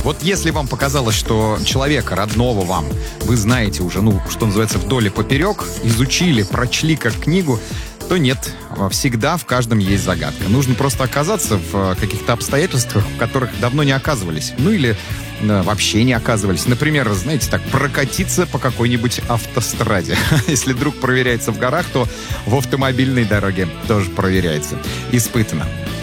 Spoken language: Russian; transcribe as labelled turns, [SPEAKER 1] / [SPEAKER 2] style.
[SPEAKER 1] Вот если вам показалось, что человека родного вам вы знаете уже, что называется, вдоль и поперек, изучили, прочли как книгу, то нет, всегда в каждом есть загадка. Нужно просто оказаться в каких-то обстоятельствах, в которых давно не оказывались. Или вообще не оказывались. Например, знаете, так, прокатиться по какой-нибудь автостраде. Если вдруг проверяется в горах, то в автомобильной дороге тоже проверяется. Испытано.